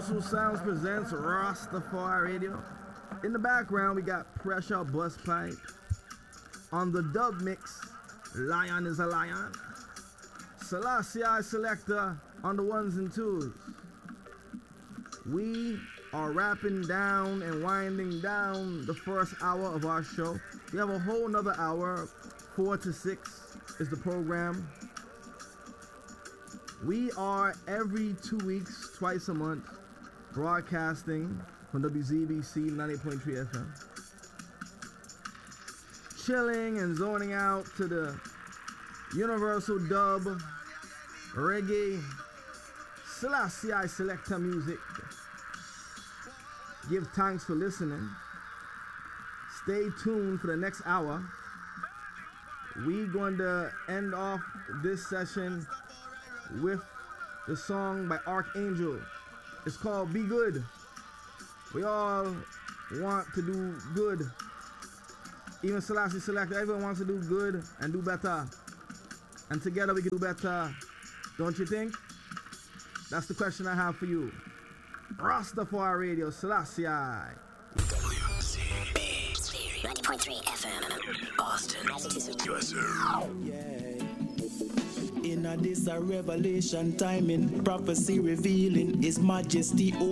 Universal Sounds presents Rastafari Radio. In the background, we got Pressure Bus Pipe. On the dub mix, Lion is a Lion. Selassie I Selector on the ones and twos. We are wrapping down and winding down the first hour of our show. We have a whole nother hour, 4 to 6 is the program. We are every 2 weeks, twice a month, broadcasting from WZBC 90.3 FM. Chilling and zoning out to the Universal Dub, Reggae, Selassie I Selector music. Give thanks for listening. Stay tuned for the next hour. We're going to end off this session with the song by Archangel. It's called Be Good. We all want to do good. Even Selassie Selector, everyone wants to do good and do better. And together we can do better. Don't you think? That's the question I have for you. Rastafari Radio, Selassie I. WCB 90.3 FM, Austin, USA. In this revelation timing, prophecy revealing His Majesty.